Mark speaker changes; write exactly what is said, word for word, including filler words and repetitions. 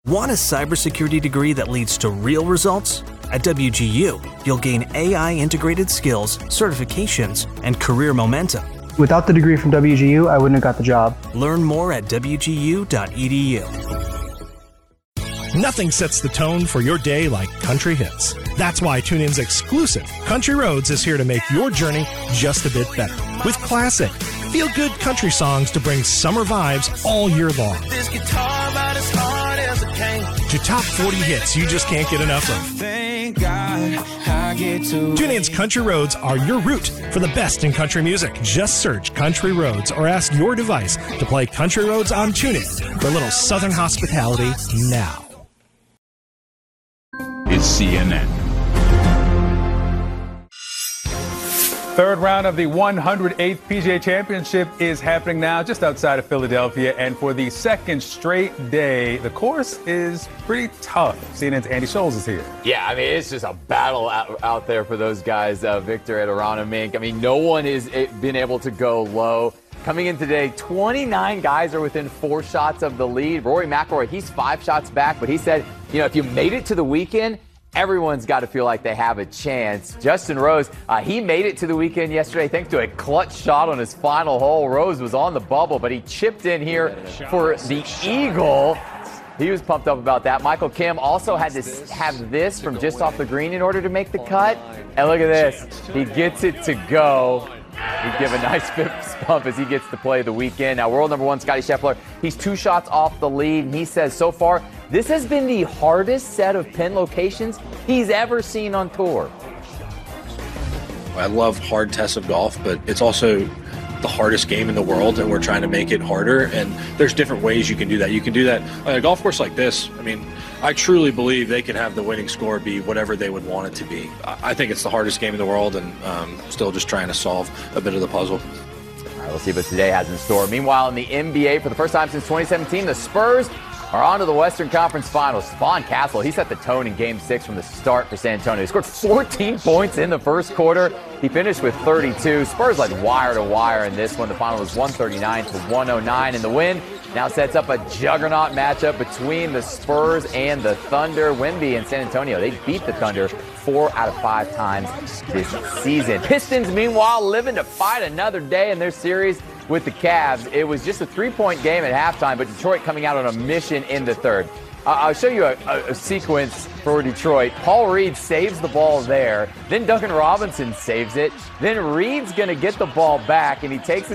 Speaker 1: Want a cybersecurity degree that leads to real results? At W G U, you'll gain A I-integrated skills, certifications, and career momentum.
Speaker 2: Without the degree from W G U, I wouldn't have got the job.
Speaker 1: Learn more at w g u dot e d u.
Speaker 3: Nothing sets the tone for your day like country hits. That's why TuneIn's exclusive Country Roads is here to make your journey just a bit better. With classic, feel-good country songs to bring summer vibes all year long.
Speaker 4: This guitar about as hard as a cane.
Speaker 3: To top forty hits you just can't get enough of.
Speaker 4: Thank God I get to
Speaker 3: TuneIn's Country Roads are your route for the best in country music. Just search Country Roads or ask your device to play Country Roads on TuneIn for a little Southern hospitality now.
Speaker 5: It's C N N.
Speaker 6: Third round of the one hundred eighth P G A Championship is happening now just outside of Philadelphia. And for the second straight day, the course is pretty tough. C N N's Andy Scholes is here.
Speaker 7: Yeah, I mean, it's just a battle out, out there for those guys, uh, Victor at Arana Mink. I mean, no one has been able to go low. Coming in today, twenty-nine guys are within four shots of the lead. Rory McIlroy, he's five shots back, but he said, you know, if you made it to the weekend, everyone's got to feel like they have a chance. Justin Rose, uh, he made it to the weekend yesterday thanks to a clutch shot on his final hole. Rose was on the bubble, but he chipped in here for the eagle. He was pumped up about that. Michael Kim also had to have this from just off the green in order to make the cut. And look at this. He gets it to go. He'd give a nice fist bump as he gets to play the weekend. Now, world number one, Scottie Scheffler, he's two shots off the lead, and he says so far, this has been the hardest set of pin locations he's ever seen on tour.
Speaker 8: I love hard tests of golf, but it's also the hardest game in the world, and we're trying to make it harder. And there's different ways you can do that. You can do that on a golf course like this. I mean, I truly believe they can have the winning score be whatever they would want it to be. I think it's the hardest game in the world, and um, still just trying to solve a bit of the puzzle.
Speaker 7: All right, we'll see what today has in store. Meanwhile, in the N B A, for the first time since twenty seventeen, the Spurs are on to the Western Conference Finals. Spawn Castle, he set the tone in Game six from the start for San Antonio. He scored fourteen points in the first quarter. He finished with thirty-two. Spurs led wire to wire in this one. The final was one thirty-nine to one oh nine, and the win now sets up a juggernaut matchup between the Spurs and the Thunder. Wemby and San Antonio, they beat the Thunder four out of five times this season. Pistons, meanwhile, living to fight another day in their series with the Cavs. It was just a three-point game at halftime, but Detroit coming out on a mission in the third. Uh, I'll show you a, a, a sequence for Detroit. Paul Reed saves the ball there. Then Duncan Robinson saves it. Then Reed's going to get the ball back, and he takes it